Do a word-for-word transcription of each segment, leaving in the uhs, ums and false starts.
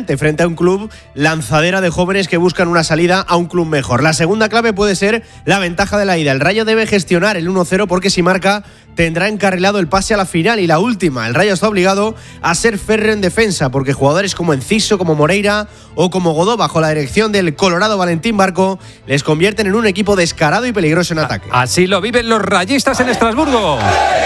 adelante frente a un club lanzadera de jóvenes que buscan una salida a un club mejor. La segunda clave puede ser la ventaja de la ida. El Rayo debe gestionar el uno cero porque si marca tendrá encarrilado el pase a la final. Y la última, el Rayo está obligado a ser férreo en defensa porque jugadores como Enciso, como Moreira o como Godó, bajo la dirección del colorado Valentín Barco, les convierten en un equipo descarado y peligroso en ataque. Así lo viven los rayistas en Estrasburgo.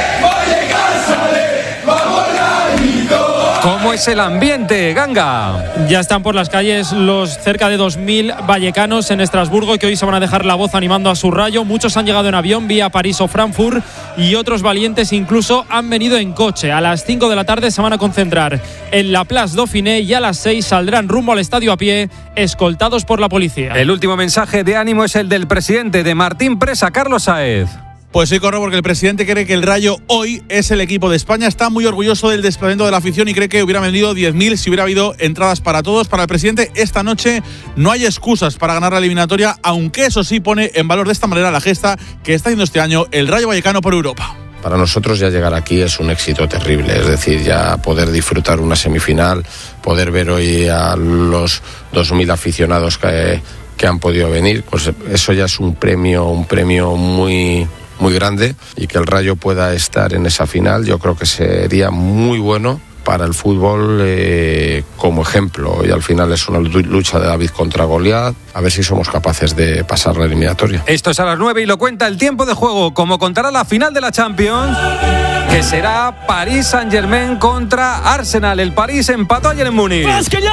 ¿Cómo es el ambiente, Ganga? Ya están por las calles los cerca de dos mil vallecanos en Estrasburgo que hoy se van a dejar la voz animando a su Rayo. Muchos han llegado en avión vía París o Frankfurt y otros valientes incluso han venido en coche. A las cinco de la tarde se van a concentrar en la Place Dauphiné y a las seis saldrán rumbo al estadio a pie, escoltados por la policía. El último mensaje de ánimo es el del presidente de Martín Presa, Carlos Sáez. Pues sí, corro, porque el presidente cree que el Rayo hoy es el equipo de España. Está muy orgulloso del desplazamiento de la afición y cree que hubiera vendido diez mil si hubiera habido entradas para todos. Para el presidente, esta noche no hay excusas para ganar la eliminatoria, aunque eso sí pone en valor de esta manera la gesta que está haciendo este año el Rayo Vallecano por Europa. Para nosotros ya llegar aquí es un éxito terrible, es decir, ya poder disfrutar una semifinal, poder ver hoy a los dos mil aficionados que, que han podido venir, pues eso ya es un premio, un premio muy... muy grande, y que el Rayo pueda estar en esa final yo creo que sería muy bueno para el fútbol eh, como ejemplo, y al final es una lucha de David contra Goliat, a ver si somos capaces de pasar la eliminatoria. Esto es a las nueve y lo cuenta el tiempo de juego, como contará la final de la Champions, que será París Saint-Germain contra Arsenal. El París empató ayer en Múnich.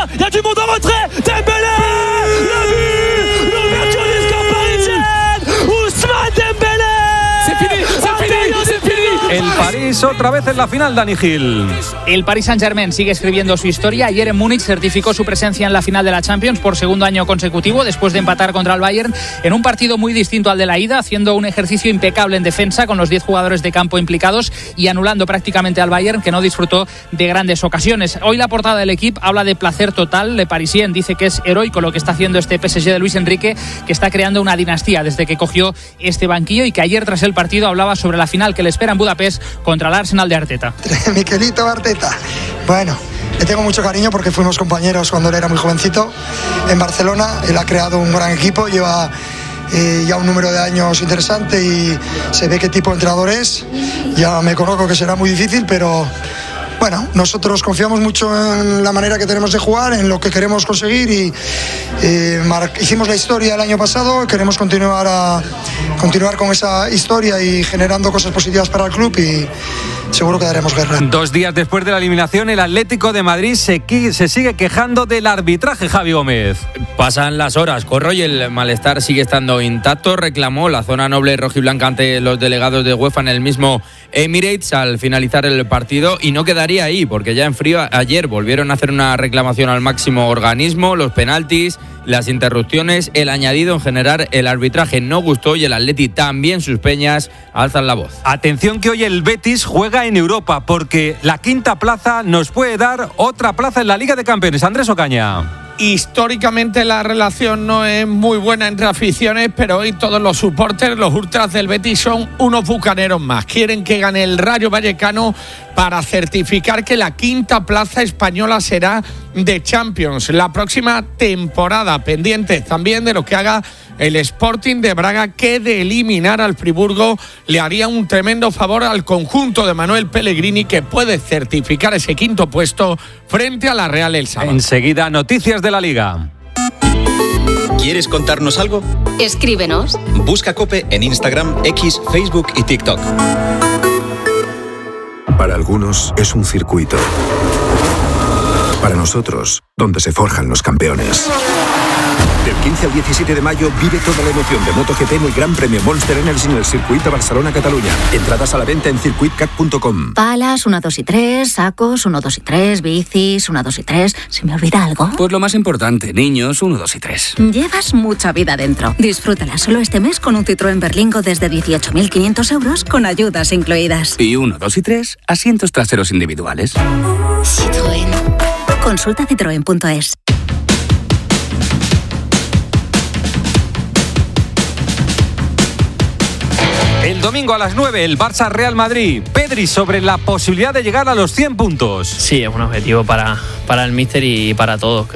El París otra vez en la final, Dani Gil. El Paris Saint-Germain sigue escribiendo su historia. Ayer en Múnich certificó su presencia en la final de la Champions por segundo año consecutivo, después de empatar contra el Bayern en un partido muy distinto al de la ida, haciendo un ejercicio impecable en defensa con los diez jugadores de campo implicados y anulando prácticamente al Bayern, que no disfrutó de grandes ocasiones. Hoy la portada del equipo habla de placer total. Le Parisien dice que es heroico lo que está haciendo este P S G de Luis Enrique, que está creando una dinastía desde que cogió este banquillo, y que ayer tras el partido hablaba sobre la final que le espera en Budapest contra el Arsenal de Arteta. Miquelito Arteta, bueno, le tengo mucho cariño porque fuimos compañeros cuando él era muy jovencito en Barcelona. Él ha creado un gran equipo, lleva eh, ya un número de años interesante y se ve qué tipo de entrenador es. Ya me conozco que será muy difícil, pero bueno, nosotros confiamos mucho en la manera que tenemos de jugar, en lo que queremos conseguir, y eh, mar- hicimos la historia el año pasado, queremos continuar a continuar con esa historia y generando cosas positivas para el club, y seguro que daremos guerra. Dos días después de la eliminación, el Atlético de Madrid se, qui- se sigue quejando del arbitraje, Javi Gómez. Pasan las horas, Corro, y el malestar sigue estando intacto. Reclamó la zona noble rojiblanca ante los delegados de UEFA en el mismo Emirates al finalizar el partido, y no quedaría ahí, porque ya en frío ayer volvieron a hacer una reclamación al máximo organismo. Los penaltis, las interrupciones, el añadido en general, el arbitraje no gustó, y el Atleti también, sus peñas alzan la voz. Atención, que hoy el Betis juega en Europa, porque la quinta plaza nos puede dar otra plaza en la Liga de Campeones. Andrés Ocaña. Históricamente la relación no es muy buena entre aficiones, pero hoy todos los supporters, los ultras del Betis, son unos bucaneros más. Quieren que gane el Rayo Vallecano para certificar que la quinta plaza española será de Champions la próxima temporada. Pendientes también de lo que haga el Sporting de Braga, que de eliminar al Friburgo le haría un tremendo favor al conjunto de Manuel Pellegrini, que puede certificar ese quinto puesto frente a la Real el sábado. Enseguida, noticias de la Liga. ¿Quieres contarnos algo? Escríbenos. Busca COPE en Instagram, X, Facebook y TikTok. Para algunos es un circuito. Para nosotros, donde se forjan los campeones. Del quince al diecisiete de mayo vive toda la emoción de MotoGP en el Gran Premio Monster Energy en el circuito Barcelona-Cataluña. Entradas a la venta en circuit cat punto com. Palas, uno, dos y tres, sacos, uno, dos y tres, bicis, uno, dos y tres. ¿Se me olvida algo? Pues lo más importante, niños, uno, dos y tres. Llevas mucha vida dentro. Disfrútala solo este mes con un Citroën Berlingo desde dieciocho mil quinientos euros con ayudas incluidas. Y uno, dos y tres, asientos traseros individuales. Citroën. Consulta citroen punto es. El domingo a las nueve, el Barça-Real Madrid. Pedri, sobre la posibilidad de llegar a los cien puntos. Sí, es un objetivo para, para el míster y para todos.